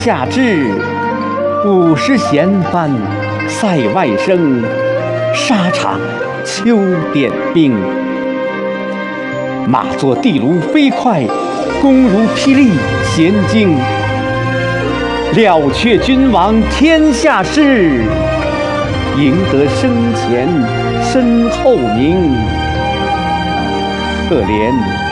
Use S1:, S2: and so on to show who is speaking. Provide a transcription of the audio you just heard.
S1: 夏至，50弦翻塞外声，沙场秋点兵。马作地卢飞快，弓如霹雳弦惊。料却君王天下事，赢得生前身后名。可怜